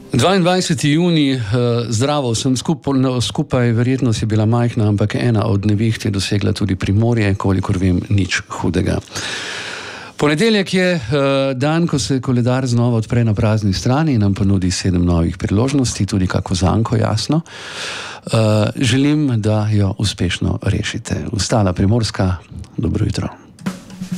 22. junij, zdravo vsem skupaj, verjetnost je bila majhna, ampak ena od neviht je dosegla tudi Primorje, kolikor vem, nič hudega. Ponedeljek je dan, ko se koledar znova odpre na prazni strani in nam ponudi 7 novih priložnosti, tudi kako zanko, jasno. Želim, da jo uspešno rešite. Vstala Primorska, dobro jutro.